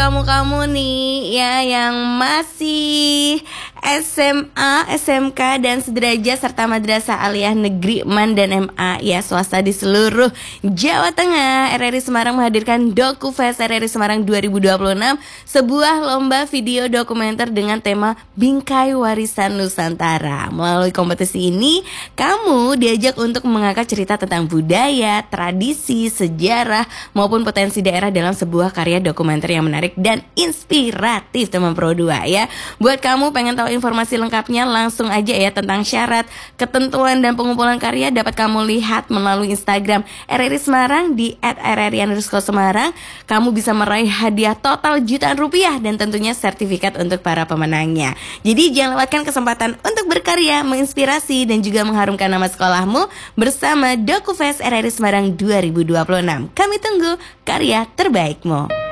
kamu-kamu nih ya yang masih SMA, SMK dan sederajat serta madrasah aliyah negeri MAN dan MA ya swasta di seluruh Jawa Tengah. RRI Semarang menghadirkan DokuFest RRI Semarang 2026, sebuah lomba video dokumenter dengan tema Bingkai Warisan Nusantara. Melalui kompetisi ini, kamu diajak untuk mengangkat cerita tentang budaya, tradisi, sejarah maupun potensi daerah dalam sebuah karya dokumenter yang menarik dan inspiratif, teman Pro 2 ya. Buat kamu pengen tahu informasi lengkapnya, langsung aja ya tentang syarat, ketentuan dan pengumpulan karya dapat kamu lihat melalui Instagram RRI Semarang di @rri_Semarang. Kamu bisa meraih hadiah total jutaan rupiah dan tentunya sertifikat untuk para pemenangnya. Jadi jangan lewatkan kesempatan untuk berkarya, menginspirasi dan juga mengharumkan nama sekolahmu bersama DokuFest RRI Semarang 2026. Kami tunggu karya terbaikmu.